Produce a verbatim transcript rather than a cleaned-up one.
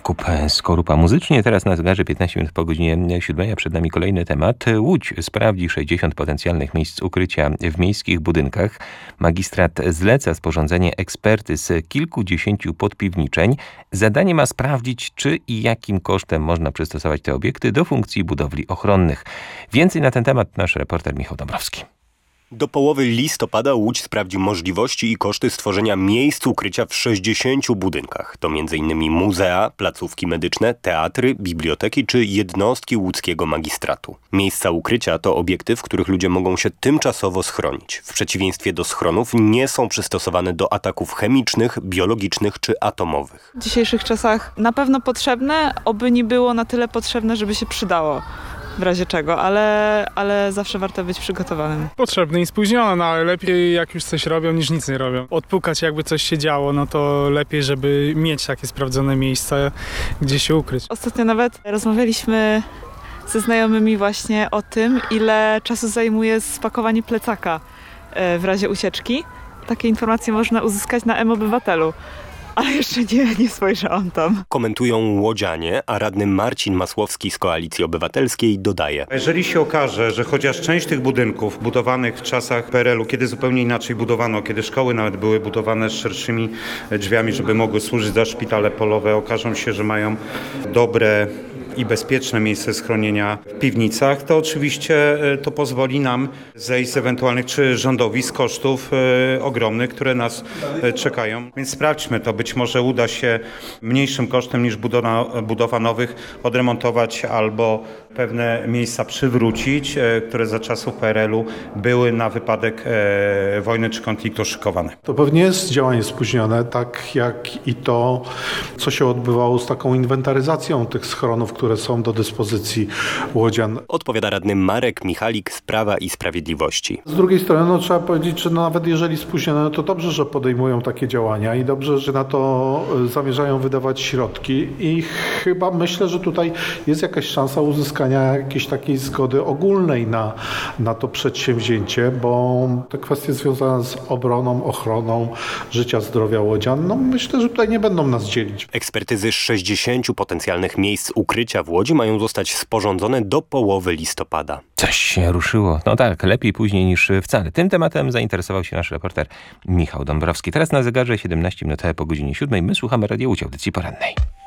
Jakub Skorupa muzycznie. Teraz na zegarze piętnaście minut po godzinie siódmej, a przed nami kolejny temat. Łódź sprawdzi sześćdziesiąt potencjalnych miejsc ukrycia w miejskich budynkach. Magistrat zleca sporządzenie ekspertyz kilkudziesięciu podpiwniczeń. Zadanie ma sprawdzić, czy i jakim kosztem można przystosować te obiekty do funkcji budowli ochronnych. Więcej na ten temat nasz reporter Michał Dąbrowski. Do połowy listopada Łódź sprawdzi możliwości i koszty stworzenia miejsc ukrycia w sześćdziesięciu budynkach. To między innymi muzea, placówki medyczne, teatry, biblioteki czy jednostki łódzkiego magistratu. Miejsca ukrycia to obiekty, w których ludzie mogą się tymczasowo schronić. W przeciwieństwie do schronów nie są przystosowane do ataków chemicznych, biologicznych czy atomowych. W dzisiejszych czasach na pewno potrzebne, oby nie było na tyle potrzebne, żeby się przydało. W razie czego, ale, ale zawsze warto być przygotowanym. Potrzebne i spóźnione, no ale lepiej jak już coś robią, niż nic nie robią. Odpukać jakby coś się działo, no to lepiej, żeby mieć takie sprawdzone miejsca, gdzie się ukryć. Ostatnio nawet rozmawialiśmy ze znajomymi właśnie o tym, ile czasu zajmuje spakowanie plecaka w razie ucieczki. Takie informacje można uzyskać na M-Obywatelu. Ale jeszcze nie, nie spojrzałam tam. Komentują łodzianie, a radny Marcin Masłowski z Koalicji Obywatelskiej dodaje. Jeżeli się okaże, że chociaż część tych budynków budowanych w czasach P R L u, kiedy zupełnie inaczej budowano, kiedy szkoły nawet były budowane z szerszymi drzwiami, żeby mogły służyć za szpitale polowe, okażą się, że mają dobre i bezpieczne miejsce schronienia w piwnicach, to oczywiście to pozwoli nam zejść z ewentualnych, czy rządowi, z kosztów e, ogromnych, które nas e, czekają. Więc sprawdźmy to. Być może uda się mniejszym kosztem niż budowa, budowa nowych odremontować albo pewne miejsca przywrócić, e, które za czasów P R L u były na wypadek e, wojny czy konfliktu szykowane. To pewnie jest działanie spóźnione, tak jak i to, co się odbywało z taką inwentaryzacją tych schronów, które są do dyspozycji łodzian. Odpowiada radny Marek Michalik z Prawa i Sprawiedliwości. Z drugiej strony no, trzeba powiedzieć, że no, nawet jeżeli spóźnione, to dobrze, że podejmują takie działania i dobrze, że na to zamierzają wydawać środki i chyba myślę, że tutaj jest jakaś szansa uzyskania jakiejś takiej zgody ogólnej na, na to przedsięwzięcie, bo te kwestie związane z obroną, ochroną życia, zdrowia łodzian, no myślę, że tutaj nie będą nas dzielić. Ekspertyzy sześćdziesięciu potencjalnych miejsc ukrycia w Łodzi mają zostać sporządzone do połowy listopada. Coś się ruszyło. No tak, lepiej później niż wcale. Tym tematem zainteresował się nasz reporter Michał Dąbrowski. Teraz na zegarze siedemnaście minut po godzinie siódmej. My słuchamy Radio Łódź, audycji porannej.